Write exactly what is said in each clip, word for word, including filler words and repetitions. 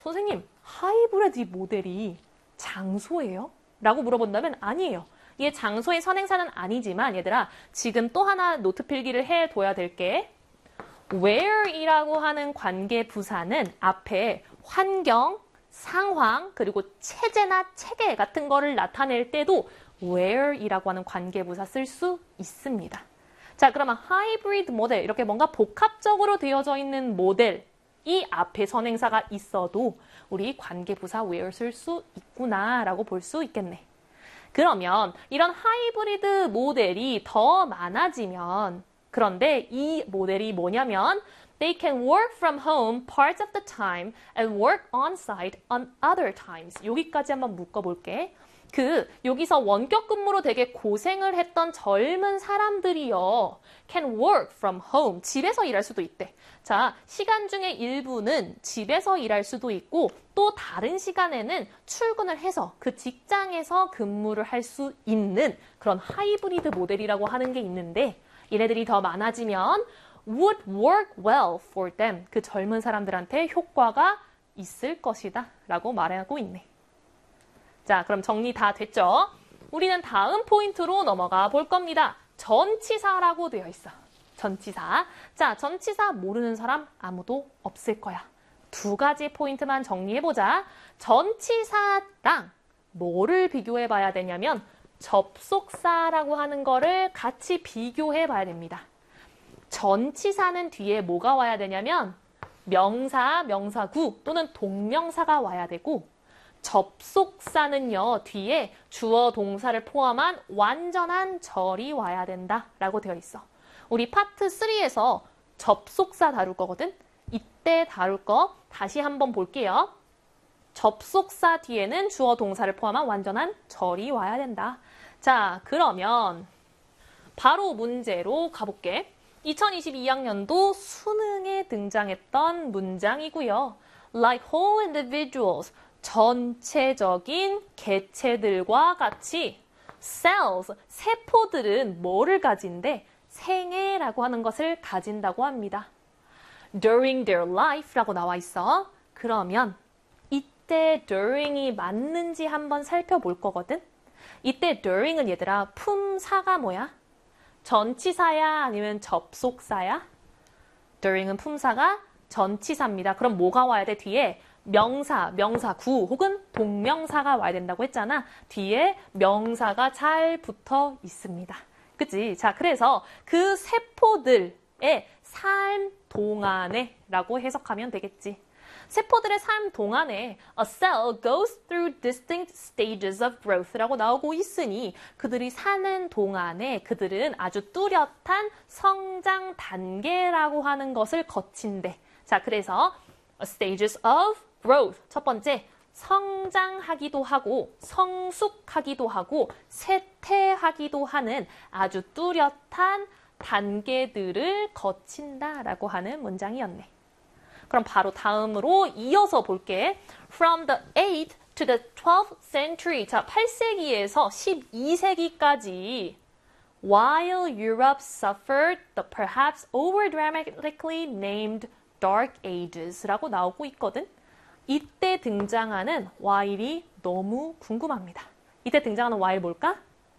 선생님, 하이브리드 모델이 장소예요? 라고 물어본다면 아니에요. 이게 장소의 선행사는 아니지만 얘들아 지금 또 하나 노트 필기를 해둬야 될 게 where이라고 하는 관계 부사는 앞에 환경, 상황, 그리고 체제나 체계 같은 거를 나타낼 때도 where이라고 하는 관계 부사 쓸 수 있습니다. 자, 그러면 hybrid 모델, 이렇게 뭔가 복합적으로 되어져 있는 모델 이 앞에 선행사가 있어도 우리 관계부사 where 쓸 수 있구나라고 볼 수 있겠네. 그러면 이런 하이브리드 모델이 더 많아지면 그런데 이 모델이 뭐냐면 They can work from home parts of the time and work on site on other times. 여기까지 한번 묶어볼게. 그 여기서 원격 근무로 되게 고생을 했던 젊은 사람들이요. can work from home. 집에서 일할 수도 있대. 자, 시간 중에 일부는 집에서 일할 수도 있고 또 다른 시간에는 출근을 해서 그 직장에서 근무를 할 수 있는 그런 하이브리드 모델이라고 하는 게 있는데 얘네들이 더 많아지면 would work well for them. 그 젊은 사람들한테 효과가 있을 것이다 라고 말하고 있네. 자, 그럼 정리 다 됐죠? 우리는 다음 포인트로 넘어가 볼 겁니다. 전치사라고 되어 있어. 전치사. 자, 전치사 모르는 사람 아무도 없을 거야. 두 가지 포인트만 정리해보자. 전치사랑 뭐를 비교해 봐야 되냐면 접속사라고 하는 거를 같이 비교해 봐야 됩니다. 전치사는 뒤에 뭐가 와야 되냐면 명사, 명사구 또는 동명사가 와야 되고 접속사는요, 뒤에 주어 동사를 포함한 완전한 절이 와야 된다라고 되어 있어. 우리 파트 삼에서 접속사 다룰 거거든? 이때 다룰 거 다시 한번 볼게요. 접속사 뒤에는 주어 동사를 포함한 완전한 절이 와야 된다. 자, 그러면 바로 문제로 가볼게. 이천이십이 학년도 수능에 등장했던 문장이고요. Like whole individuals. 전체적인 개체들과 같이 cells, 세포들은 뭐를 가진대? 생애라고 하는 것을 가진다고 합니다. during their life라고 나와 있어. 그러면 이때 during이 맞는지 한번 살펴볼 거거든? 이때 during은 얘들아 품사가 뭐야? 전치사야 아니면 접속사야? during은 품사가 전치사입니다. 그럼 뭐가 와야 돼? 뒤에 명사, 명사구 혹은 동명사가 와야 된다고 했잖아. 뒤에 명사가 잘 붙어 있습니다. 그치? 자, 그래서 그 세포들의 삶 동안에 라고 해석하면 되겠지. 세포들의 삶 동안에 A cell goes through distinct stages of growth라고 나오고 있으니 그들이 사는 동안에 그들은 아주 뚜렷한 성장 단계라고 하는 것을 거친대. 자, 그래서 stages of growth. 첫 번째, 성장하기도 하고 성숙하기도 하고 쇠퇴하기도 하는 아주 뚜렷한 단계들을 거친다라고 하는 문장이었네. 그럼 바로 다음으로 이어서 볼게. From the eighth to the twelfth century. 자, 팔 세기에서 십이 세기까지 While Europe suffered the perhaps overdramatically named Dark Ages라고 나오고 있거든. 이때 등장하는 while이 너무 궁금합니다. 이때 등장하는 while 뭘까?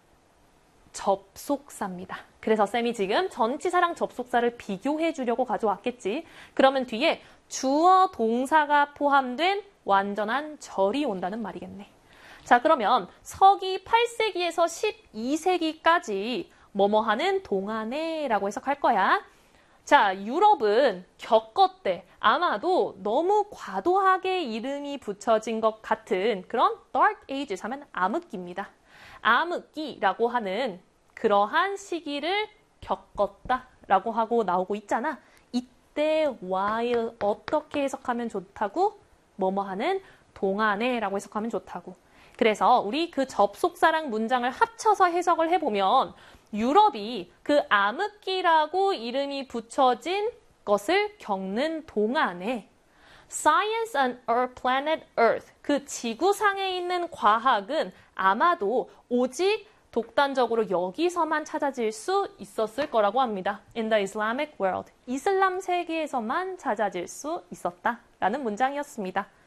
접속사입니다. 그래서 쌤이 지금 전치사랑 접속사를 비교해 주려고 가져왔겠지. 그러면 뒤에 주어 동사가 포함된 완전한 절이 온다는 말이겠네. 자, 그러면 서기 팔 세기에서 십이 세기까지 뭐뭐 하는 동안에 라고 해석할 거야. 자, 유럽은 겪었대. 아마도 너무 과도하게 이름이 붙여진 것 같은 그런 Dark Ages 하면 암흑기입니다. 암흑기라고 하는 그러한 시기를 겪었다라고 하고 나오고 있잖아. 이때 while 어떻게 해석하면 좋다고? 뭐뭐 하는 동안에라고 해석하면 좋다고. 그래서 우리 그 접속사랑 문장을 합쳐서 해석을 해보면 유럽이 그 암흑기라고 이름이 붙여진 것을 겪는 동안에 Science on our planet Earth, 그 지구상에 있는 과학은 아마도 오직 독단적으로 여기서만 찾아질 수 있었을 거라고 합니다. In the Islamic world, 이슬람 세계에서만 찾아질 수 있었다라는 문장이었습니다.